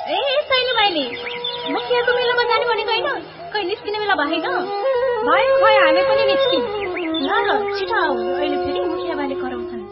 ए शैली भाइले म चियाको मेलामा जाने भनेको होइन, खै निस्किने बेला भएन? भयो हामी पनि निस्कियौँ।